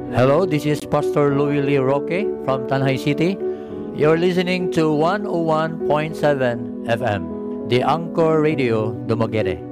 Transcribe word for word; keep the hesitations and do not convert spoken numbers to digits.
Hello, this is Pastor Louis Lee Roque from Tanjay City. You're listening to one oh one point seven F M, the Anchor Radio Dumaguete.